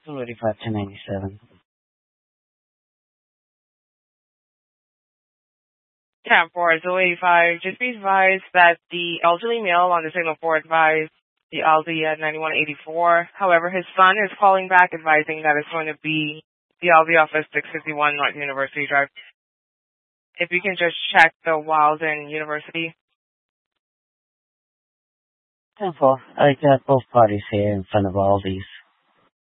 285 to 97. 10-4, 085. Just be advised that the elderly male on the signal 4 advised the LV at 9184. However, his son is calling back advising that it's going to be the LV office 651 North University Drive. If you can just check the Wilden University. 10-4. I got both parties here in front of all these.